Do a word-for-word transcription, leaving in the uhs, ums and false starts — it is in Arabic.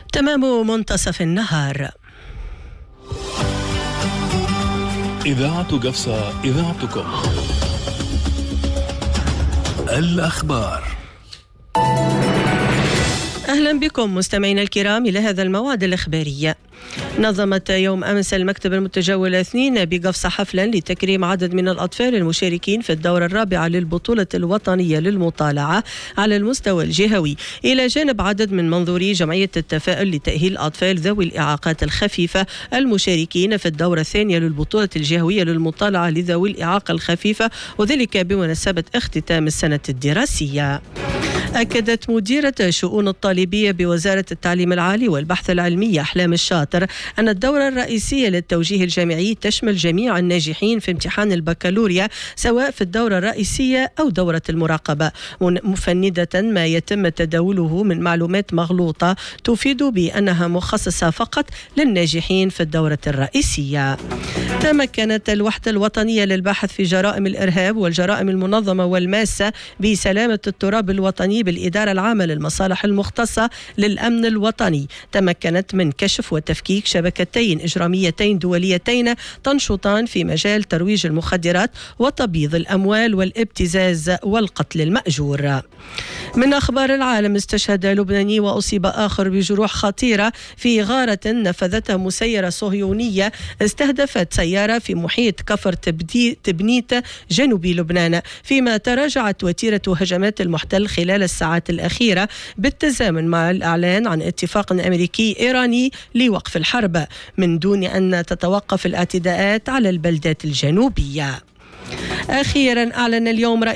تمام منتصف النهار. إذاعة قفصة، إذاعتكم. الأخبار. أهلا بكم مستمعينا الكرام إلى هذا الموعد الإخباري. نظمت يوم أمس المكتب المتجول اثنين بقفصة حفلا لتكريم عدد من الأطفال المشاركين في الدورة الرابعة للبطولة الوطنية للمطالعة على المستوى الجهوي، إلى جانب عدد من منظوري جمعية التفاؤل لتأهيل الأطفال ذوي الإعاقات الخفيفة المشاركين في الدورة الثانية للبطولة الجهوية للمطالعة لذوي الإعاقة الخفيفة، وذلك بمناسبة اختتام السنة الدراسية. أكدت مديرة شؤون الطالبية بوزارة التعليم العالي والبحث العلمي أحلام الشاطر أن الدورة الرئيسية للتوجيه الجامعي تشمل جميع الناجحين في امتحان البكالوريا سواء في الدورة الرئيسية أو دورة المراقبة، مفندة ما يتم تداوله من معلومات مغلوطة تفيد بأنها مخصصة فقط للناجحين في الدورة الرئيسية. تمكنت الوحدة الوطنية للبحث في جرائم الإرهاب والجرائم المنظمة والماسة بسلامة التراب الوطني بالإدارة العامة للمصالح المختصة للأمن الوطني، تمكنت من كشف وتفكيك شبكتين إجراميتين دوليتين تنشطان في مجال ترويج المخدرات وتبييض الأموال والابتزاز والقتل المأجور. من أخبار العالم، استشهد لبناني وأصيب آخر بجروح خطيرة في غارة نفذتها مسيرة صهيونية استهدفت سيارة في محيط كفر تبنيت جنوبي لبنان، فيما تراجعت وتيرة هجمات المحتل خلال الساعات الأخيرة بالتزامن مع الإعلان عن اتفاق أمريكي إيراني لوقف الحرب من دون أن تتوقف الاعتداءات على البلدات الجنوبية. أخيرا أعلن اليوم